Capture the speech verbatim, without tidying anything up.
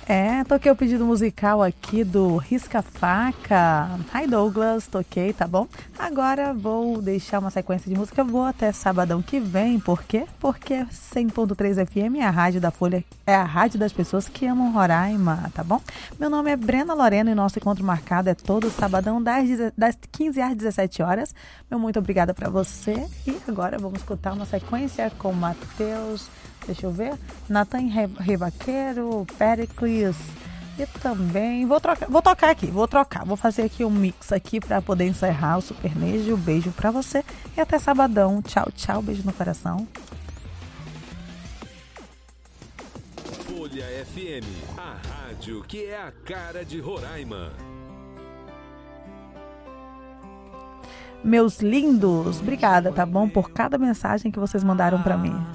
É, toquei o pedido musical aqui do Risca Faca. Hi Douglas, toquei, tá bom? Agora vou deixar uma sequência de música, vou até sabadão que vem, por quê? Porque cem ponto três F M é a rádio da Folha, é a rádio das pessoas que amam Roraima, tá bom? Meu nome é Brena Lorena e nosso encontro marcado é todo sabadão das, das quinze às dezessete horas. Meu muito obrigada pra você e agora vamos escutar uma sequência com Matheus... Deixa eu ver. Natan Revaqueiro, Pericles e também... Vou, trocar, vou tocar aqui, vou trocar. Vou fazer aqui um mix aqui para poder encerrar o Supernejo. Beijo para você e até sabadão. Tchau, tchau. Beijo no coração. Folha F M, a rádio que é a cara de Roraima. Meus lindos, obrigada, tá bom? Por cada mensagem que vocês mandaram para mim.